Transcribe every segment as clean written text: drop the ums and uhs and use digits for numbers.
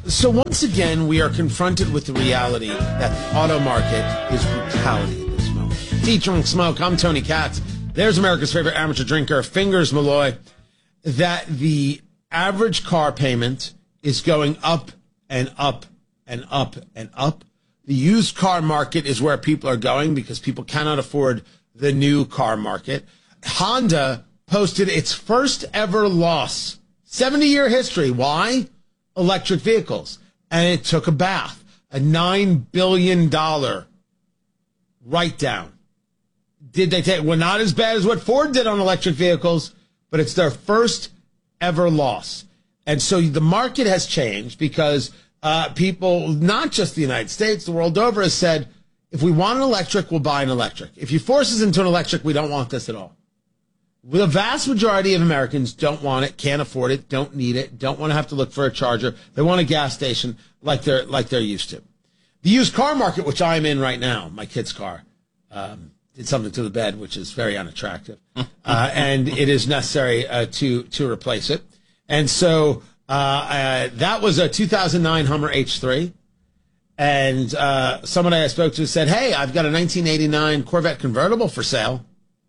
So once again, we are confronted with the reality that the auto market is brutality at this moment. Featuring Smoke, I'm Tony Katz. There's America's favorite amateur drinker, Fingers Malloy. That the average car payment is going up and up and up and up. The used car market is where people are going because people cannot afford the new car market. Honda posted its first ever loss. 70-year history. Why? Electric vehicles. And it took a bath. A $9 billion write-down. Did they take? Well, not as bad as what Ford did on electric vehicles, but it's their first ever loss. And so the market has changed because people, not just the United States, the world over, has said, if we want an electric, we'll buy an electric. If you force us into an electric, we don't want this at all. The vast majority of Americans don't want it, can't afford it, don't need it, don't want to have to look for a charger. They want a gas station like they're used to. The used car market, which I'm in right now, my kid's car, did something to the bed, which is very unattractive, and it is necessary to replace it. And so that was a 2009 Hummer H3. And someone I spoke to said, hey, I've got a 1989 Corvette convertible for sale.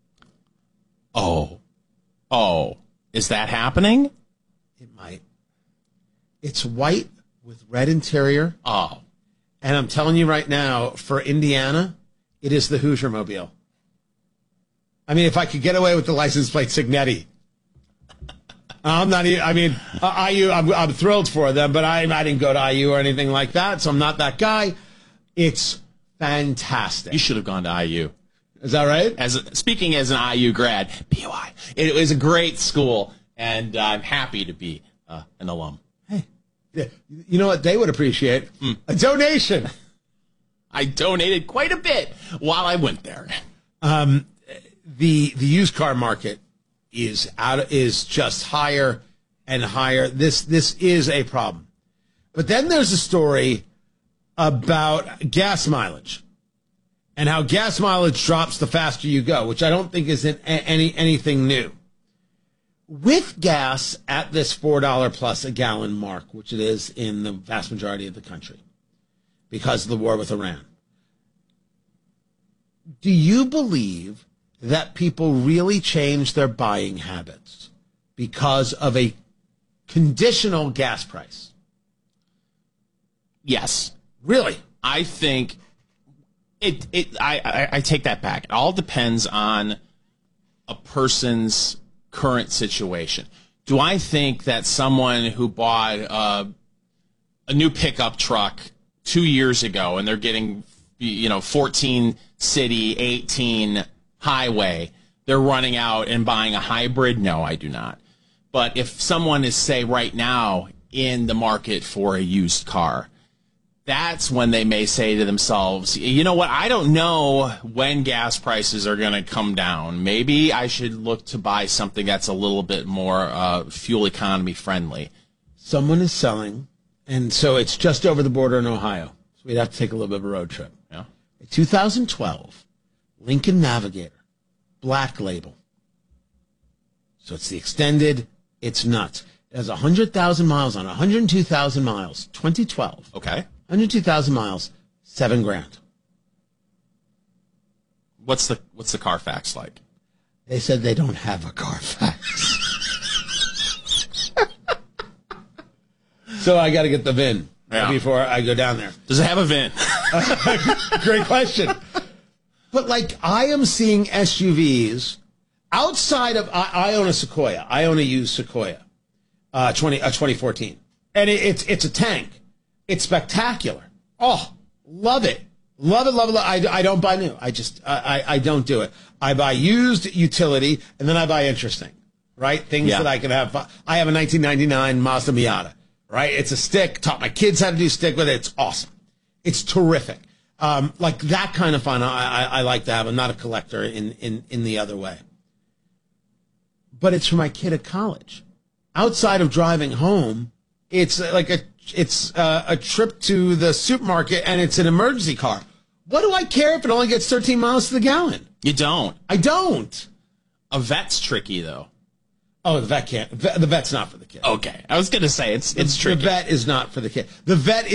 Oh, is that happening? It might. It's white with red interior. Oh. And I'm telling you right now, for Indiana, it is the Hoosier Mobile. I mean, if I could get away with the license plate Signetti. I'm not even, I mean, IU, I'm thrilled for them, but I didn't go to IU or anything like that, so I'm not that guy. It's fantastic. You should have gone to IU. Is that right? Speaking as an IU grad, PUI, it was a great school, and I'm happy to be an alum. Hey, you know what they would appreciate? A donation. I donated quite a bit while I went there. The used car market is just higher and higher. This is a problem. But then there's a story about gas mileage and how gas mileage drops the faster you go, which I don't think is anything new. With gas at this $4 plus a gallon mark, which it is in the vast majority of the country because of the war with Iran, do you believe that people really change their buying habits because of a conditional gas price? Yes. Really? I think I take that back. It all depends on a person's current situation. Do I think that someone who bought a new pickup truck 2 years ago and they're getting 14 city, 18 highway, they're running out and buying a hybrid? No, I do not. But if someone is, say, right now in the market for a used car, that's when they may say to themselves, you know what, I don't know when gas prices are going to come down. Maybe I should look to buy something that's a little bit more fuel economy friendly. Someone is selling, and so it's just over the border in Ohio. So we'd have to take a little bit of a road trip. Yeah. A 2012 Lincoln Navigator, black label. So it's the extended, it's nuts. It has 100,000 miles on it, 102,000 miles, 2012. Okay. 102,000 miles, $7,000. What's the Carfax like? They said they don't have a Carfax. So I got to get the VIN before I go down there. Does it have a VIN? Great question. But like I am seeing SUVs outside of, I own a Sequoia. I own a used Sequoia, 2014. And it's a tank. It's spectacular. Oh, love it. Love it, love it, love it. I don't buy new. I don't do it. I buy used utility, and then I buy interesting, right? Things that I can have. I have a 1999 Mazda Miata, right? It's a stick. Taught my kids how to do stick with it. It's awesome. It's terrific. Like that kind of fun I like to have. I'm not a collector in the other way. But it's for my kid at college. Outside of driving home, it's like a trip to the supermarket, and it's an emergency car. What do I care if it only gets 13 miles to the gallon? You don't. I don't. A vet's tricky, though. Oh, the vet can't. The vet's not for the kid. Okay, I was gonna say it's The tricky. vet is not for the kid. The vet